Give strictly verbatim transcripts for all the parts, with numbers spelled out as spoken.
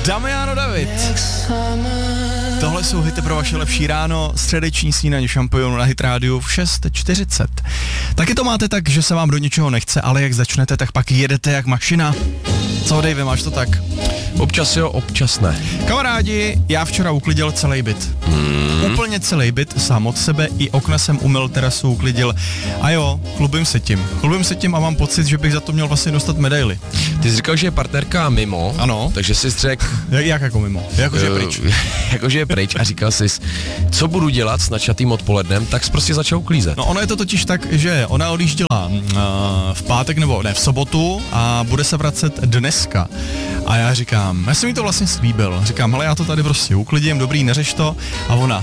Damiano David. Tohle jsou hity pro vaše lepší ráno, středeční snídaně Šampionů na Hit Rádiu v šest čtyřicet. Taky to máte tak, že se vám do něčeho nechce, ale jak začnete, tak pak jedete jak mašina. Co, Dave, máš to tak? Občas jo, občas ne. Kamarádi, já včera uklidil celý byt. Hmm. Úplně celý byt, sám od sebe, i okna jsem umyl, terasu uklidil. A jo, chlubím se tím. Chlubím se tím a mám pocit, že bych za to měl vlastně dostat medaily. Ty jsi říkal, že je partnerka mimo. Ano. Takže jsi řekl... Jak, jak jako mimo? Jakože je pryč. Jakože je pryč a říkal jsi, co budu dělat s načatým odpolednem, tak jsi prostě začal uklízet. No ono je to totiž tak, že ona odjížděla uh, v pátek nebo ne, v sobotu a bude se vracet dneska. A já říkám, já jsem jí to vlastně slíbil. Říkám, hele, já to tady prostě uklidím, dobrý, neřeš to. A ona...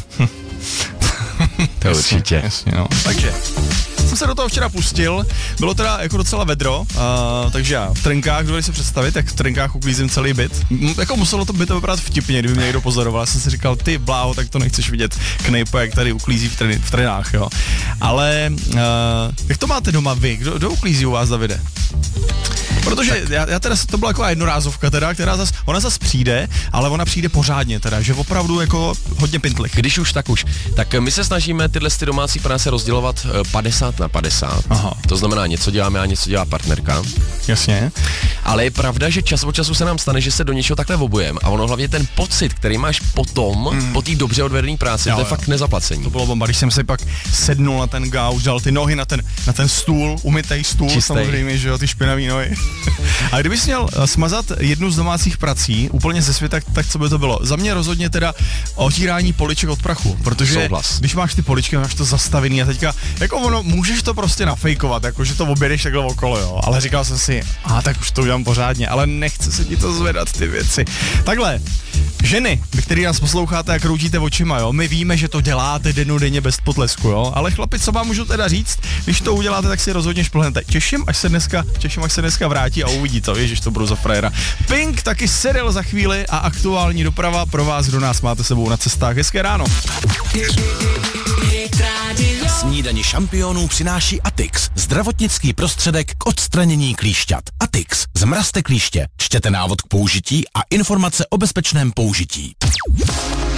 To je určitě. Jasně, no. Takže jsem se do toho včera pustil, bylo teda jako docela vedro, uh, takže já v trenkách, dovedli si představit, jak v trenkách uklízím celý byt. M- jako muselo to by to vypadat vtipně, kdyby mě někdo pozoroval. Já jsem si říkal, ty bláho, tak to nechceš vidět Knejpo, jak tady uklízí v, tren- v trenách, jo. Ale uh, jak to máte doma vy? Kdo, kdo uklízí u vás, Davide? Protože já, já teda, to byla taková jednorázovka teda, která zas, ona zas přijde, ale ona přijde pořádně teda, že opravdu jako hodně pintlik. Když už, tak už. Tak my se snažíme tyhle ty domácí práce rozdělovat padesát na padesát. Aha. To znamená, něco děláme a něco dělá partnerka. Jasně. Ale je pravda, že čas od času se nám stane, že se do něčeho takhle obujem a ono hlavně ten pocit, který máš potom, mm. po té dobře odvedené práci, jo, to je jo. fakt nezaplacení. To bylo bomba, když jsem si pak sednul na ten gauč, dal ty nohy na ten, na ten stůl, umytej stůl, čistej. Samozřejmě, že jo, ty špinavý nohy. A kdybys měl smazat jednu z domácích prací úplně ze světa, tak co by to bylo? Za mě rozhodně teda otírání poliček od prachu, protože Souhlas. Když máš ty poličky, máš to zastavený a teďka, jako ono, můžeš to prostě nafejkovat, jako že to objedeš takhle okolo, jo, ale říkal jsem si, a tak už to udělám pořádně, ale nechce se ti to zvedat ty věci. Takhle, ženy, vy, který nás posloucháte a kroutíte očima, jo, my víme, že to děláte dennodenně bez potlesku, jo, ale chlapi, co vám můžu teda říct, když to uděláte, tak si rozhodně šplhnete. Těším, až se dneska, těším, až se dneska vrátí a uvidí to, ježiš, to budu za frajera. Pink taky sedel za chvíli a aktuální doprava pro vás, kdo nás máte sebou na cestách. Hezké ráno. Snídani Šampionů přináší Atix, zdravotnický prostředek k odstranění klíšťat. Atix, zmrazte klíště, čtěte návod k použití a informace o bezpečném použití.